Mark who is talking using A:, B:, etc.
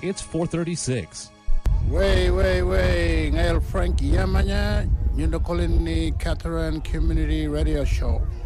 A: It's 436.
B: Way, Ngayon Frank Yamanya, Colony Catherine Community Radio Show.